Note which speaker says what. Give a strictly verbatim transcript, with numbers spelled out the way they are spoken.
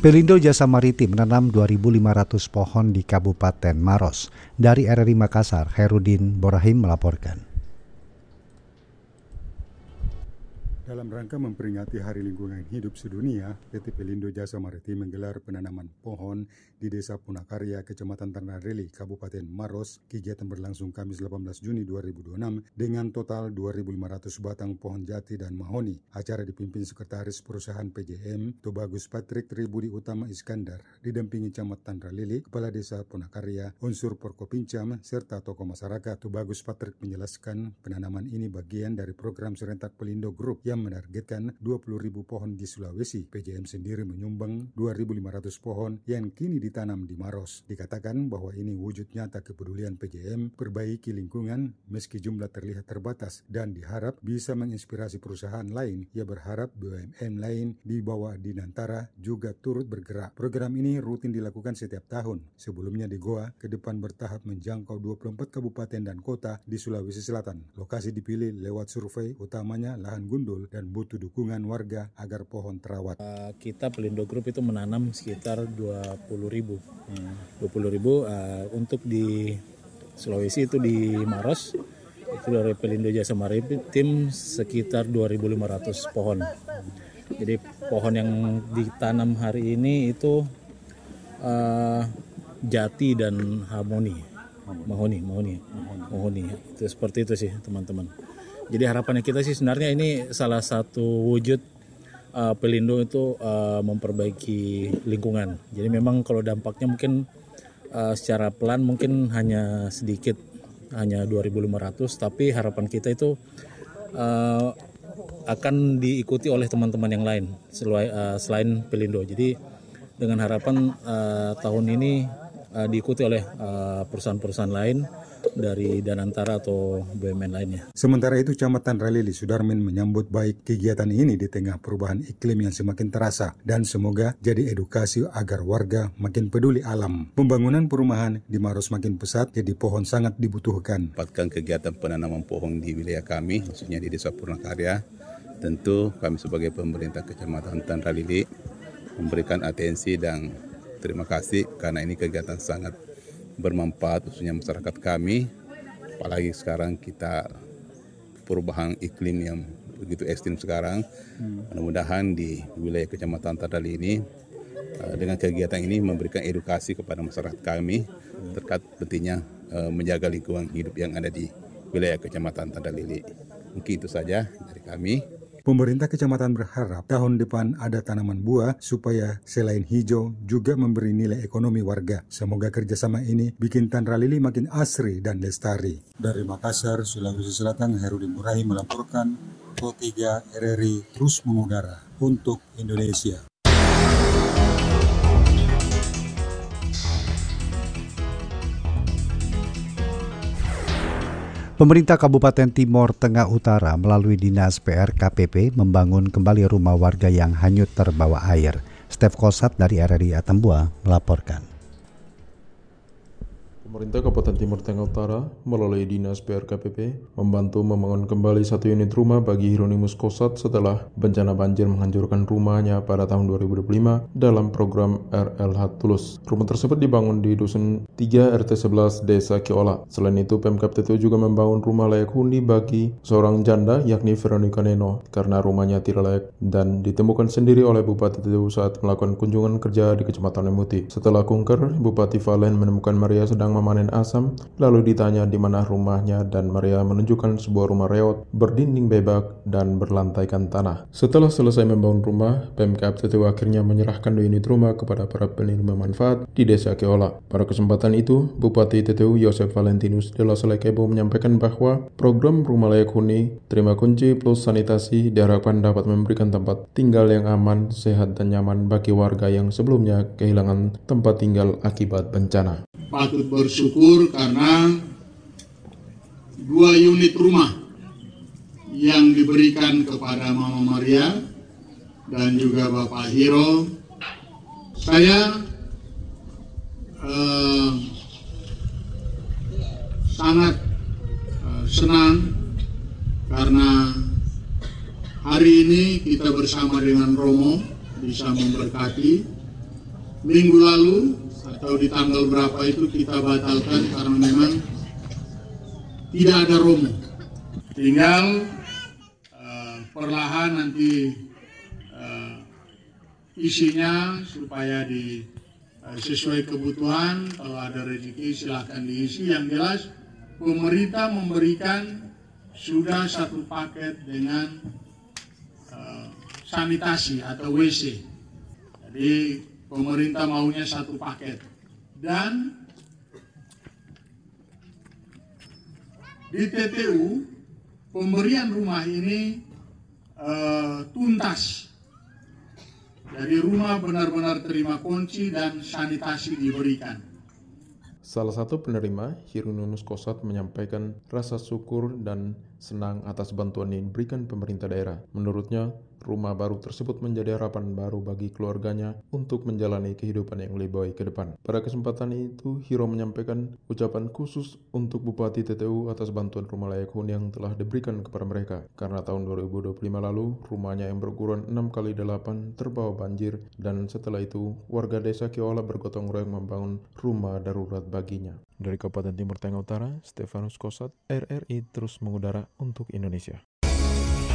Speaker 1: Pelindo Jasa Maritim menanam dua ribu lima ratus pohon di Kabupaten Maros. Dari R R I Makassar, Herudin Borahim melaporkan.
Speaker 2: Dalam rangka memperingati Hari Lingkungan Hidup Sedunia, P T Pelindo Jasa Maritim menggelar penanaman pohon di Desa Punakarya, Kecamatan Tanarili, Kabupaten Maros. Kegiatan berlangsung Kamis delapan belas Juni dua ribu dua puluh enam dengan total dua ribu lima ratus batang pohon jati dan mahoni. Acara dipimpin Sekretaris Perusahaan P J M, Tubagus Patrick Tribudi Utama Iskandar, didampingi Camat Tanarili, Kepala Desa Punakarya, unsur Porkopincam, serta tokoh masyarakat. Tubagus Patrick menjelaskan penanaman ini bagian dari program serentak Pelindo Group yang menargetkan dua puluh ribu pohon di Sulawesi. P J M sendiri menyumbang dua ribu lima ratus pohon yang kini ditanam di Maros. Dikatakan bahwa ini wujud nyata kepedulian P J M perbaiki lingkungan meski jumlah terlihat terbatas dan diharap bisa menginspirasi perusahaan lain. Ia berharap B U M N lain di bawah Dinantara juga turut bergerak. Program ini rutin dilakukan setiap tahun. Sebelumnya di Goa, ke depan bertahap menjangkau dua puluh empat kabupaten dan kota di Sulawesi Selatan. Lokasi dipilih lewat survei, utamanya lahan gundul dan butuh dukungan warga agar pohon terawat.
Speaker 3: Uh, kita Pelindo Group itu menanam sekitar dua puluh ribu. Hmm. dua puluh ribu uh, untuk di Sulawesi itu di Maros. Itu dari Pelindo Jasa Maritim sekitar dua ribu lima ratus pohon. Jadi pohon yang ditanam hari ini itu uh, jati dan harmoni. Mahoni, mahoni, mahoni. Itu seperti itu sih teman-teman. Jadi harapannya kita sih sebenarnya ini salah satu wujud uh, Pelindo itu uh, memperbaiki lingkungan. Jadi memang kalau dampaknya mungkin uh, secara pelan mungkin hanya sedikit, hanya dua ribu lima ratus, tapi harapan kita itu uh, akan diikuti oleh teman-teman yang lain selain, uh, selain Pelindo. Jadi dengan harapan uh, tahun ini uh, diikuti oleh uh, perusahaan-perusahaan lain dari Danantara atau B U M N lainnya.
Speaker 2: Sementara itu, Camat Tanarili Sudarmin menyambut baik kegiatan ini di tengah perubahan iklim yang semakin terasa dan semoga jadi edukasi agar warga makin peduli alam. Pembangunan perumahan di Maros makin pesat, jadi pohon sangat dibutuhkan.
Speaker 4: Dapatkan kegiatan penanaman pohon di wilayah kami, khususnya di Desa Punakarya. Tentu kami sebagai pemerintah Kecamatan Tanarili memberikan atensi dan terima kasih karena ini kegiatan sangat bermanfaat khususnya masyarakat kami, apalagi sekarang kita perubahan iklim yang begitu ekstrim sekarang. hmm. Mudah-mudahan di wilayah Kecamatan Tanarili ini dengan kegiatan ini memberikan edukasi kepada masyarakat kami terkait pentingnya menjaga lingkungan hidup yang ada di wilayah Kecamatan Tanarili. Mungkin itu saja dari kami.
Speaker 2: Pemerintah kecamatan berharap tahun depan ada tanaman buah supaya selain hijau juga memberi nilai ekonomi warga. Semoga kerjasama ini bikin Tanarili makin asri dan lestari. Dari Makassar, Sulawesi Selatan, Herudin Borahim melaporkan. Pro tiga R R I terus mengudara untuk Indonesia.
Speaker 1: Pemerintah Kabupaten Timor Tengah Utara melalui Dinas P R K P P membangun kembali rumah warga yang hanyut terbawa air. Stef Kosat dari R R I Atambua melaporkan.
Speaker 5: Pemerintah Kabupaten Timor Tengah Utara melalui Dinas P R K P P membantu membangun kembali satu unit rumah bagi Hieronymus Kosat setelah bencana banjir menghancurkan rumahnya pada tahun dua ribu dua puluh lima dalam program R L H Tulus. Rumah tersebut dibangun di Dusun tiga R T sebelas Desa Kiola. Selain itu, Pemkab T T U juga membangun rumah layak huni bagi seorang janda yakni Veronica Neno karena rumahnya tidak layak dan ditemukan sendiri oleh Bupati T T U saat melakukan kunjungan kerja di Kecamatan Lemuti. Setelah kunker, Bupati Valen menemukan Maria sedang memanen asam, lalu ditanya di mana rumahnya dan Maria menunjukkan sebuah rumah reot berdinding bebak dan berlantaikan tanah. Setelah selesai membangun rumah, Pemkab T T U akhirnya menyerahkan dua unit rumah kepada para penerima manfaat di Desa Keola. Pada kesempatan itu, Bupati T T U Yosef Valentinus de la Selekebo menyampaikan bahwa program rumah layak huni, terima kunci plus sanitasi diharapkan dapat memberikan tempat tinggal yang aman, sehat dan nyaman bagi warga yang sebelumnya kehilangan tempat tinggal akibat bencana.
Speaker 6: Patut bersyukur karena dua unit rumah yang diberikan kepada Mama Maria dan juga Bapak Hiro, saya eh, sangat eh, senang karena hari ini kita bersama dengan Romo bisa memberkati minggu lalu atau di tanggal berapa itu kita batalkan karena memang tidak ada romo. Tinggal uh, perlahan nanti uh, isinya supaya di uh, sesuai kebutuhan. Kalau ada rezeki silahkan diisi. Yang jelas pemerintah memberikan sudah satu paket dengan uh, sanitasi atau W C. Jadi pemerintah maunya satu paket. Dan di T T U pemberian rumah ini uh, tuntas. Jadi rumah benar-benar terima kunci dan sanitasi diberikan.
Speaker 5: Salah satu penerima, Hieronymus Kosat, menyampaikan rasa syukur dan senang atas bantuan yang diberikan pemerintah daerah. Menurutnya, rumah baru tersebut menjadi harapan baru bagi keluarganya untuk menjalani kehidupan yang lebih baik ke depan. Pada kesempatan itu, Hiro menyampaikan ucapan khusus untuk Bupati T T U atas bantuan rumah layak huni yang telah diberikan kepada mereka. Karena tahun dua ribu dua puluh lima lalu, rumahnya yang berukuran enam kali delapan terbawa banjir, dan setelah itu, warga desa Kiola bergotong royong membangun rumah darurat baginya. Dari Kabupaten Timur Tengah Utara, Stefanus Kosat, R R I terus mengudara untuk Indonesia.